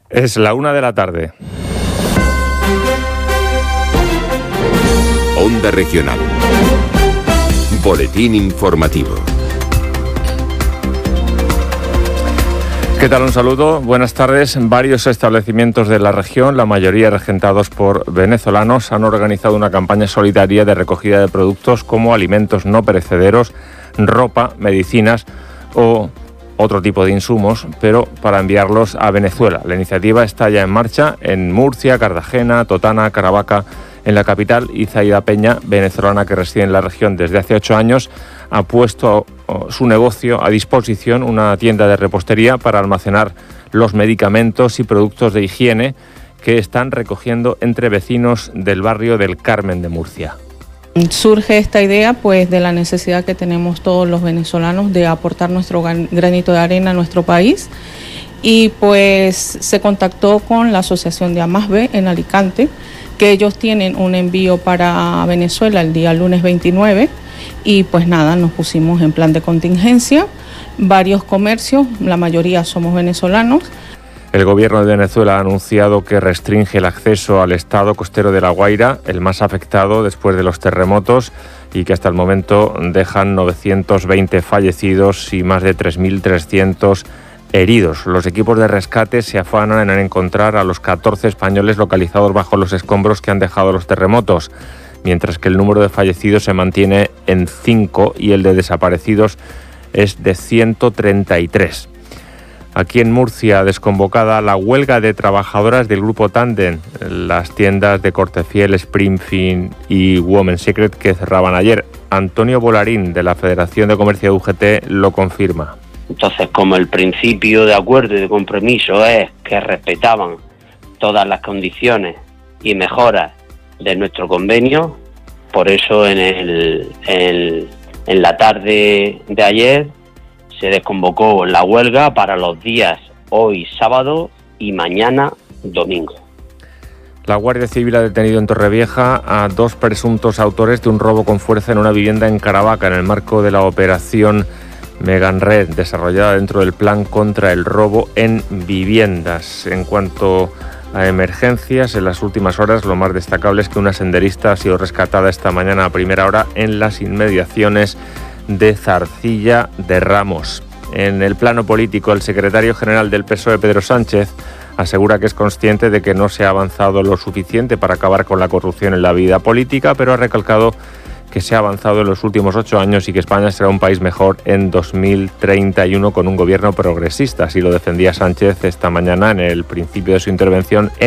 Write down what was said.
Es la 1 de la tarde. Onda Regional. Boletín informativo. ¿Qué tal? Un saludo. Buenas tardes. Varios establecimientos de la región, la mayoría regentados por venezolanos, han organizado una campaña solidaria de recogida de productos como alimentos no perecederos, ropa, medicinas o otro tipo de insumos, pero para enviarlos a Venezuela. La iniciativa está ya en marcha en Murcia, Cartagena, Totana, Caravaca, en la capital, y Zaida Peña, venezolana que reside en la región desde hace 8 años, ha puesto su negocio a disposición, una tienda de repostería para almacenar los medicamentos y productos de higiene que están recogiendo entre vecinos del barrio del Carmen de Murcia. Surge esta idea pues de la necesidad que tenemos todos los venezolanos de aportar nuestro granito de arena a nuestro país, y pues se contactó con la Asociación de Amasbe en Alicante, que ellos tienen un envío para Venezuela el día lunes 29, y pues nada, nos pusimos en plan de contingencia, varios comercios, la mayoría somos venezolanos. El gobierno de Venezuela ha anunciado que restringe el acceso al estado costero de La Guaira, el más afectado después de los terremotos, y que hasta el momento dejan 920 fallecidos y más de 3.300 heridos. Los equipos de rescate se afanan en encontrar a los 14 españoles localizados bajo los escombros que han dejado los terremotos, mientras que el número de fallecidos se mantiene en 5 y el de desaparecidos es de 133. Aquí en Murcia, desconvocada la huelga de trabajadoras del grupo Tandem, las tiendas de Cortefiel, Springfield y Women's Secret, que cerraban ayer. Antonio Bolarín, de la Federación de Comercio de UGT, lo confirma. Entonces, como el principio de acuerdo y de compromiso es que respetaban todas las condiciones y mejoras de nuestro convenio, por eso en la tarde de ayer se desconvocó la huelga para los días hoy sábado y mañana domingo. La Guardia Civil ha detenido en Torrevieja a 2 presuntos autores de un robo con fuerza en una vivienda en Caravaca, en el marco de la operación Megan Red, desarrollada dentro del plan contra el robo en viviendas. En cuanto a emergencias, en las últimas horas lo más destacable es que una senderista ha sido rescatada esta mañana a primera hora en las inmediaciones de Zarcilla de Ramos. En el plano político, el secretario general del PSOE, Pedro Sánchez, asegura que es consciente de que no se ha avanzado lo suficiente para acabar con la corrupción en la vida política, pero ha recalcado que se ha avanzado en los últimos 8 años y que España será un país mejor en 2031 con un gobierno progresista. Así lo defendía Sánchez esta mañana en el principio de su intervención